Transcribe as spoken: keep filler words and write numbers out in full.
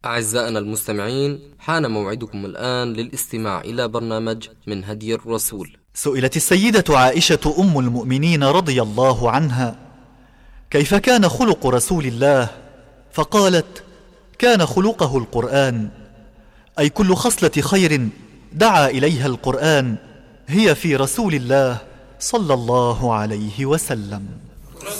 أعزائنا المستمعين، حان موعدكم الآن للاستماع إلى برنامج من هدي الرسول. سئلت السيدة عائشة أم المؤمنين رضي الله عنها: كيف كان خلق رسول الله؟ فقالت: كان خلقه القرآن، أي كل خصلة خير دعا إليها القرآن هي في رسول الله صلى الله عليه وسلم.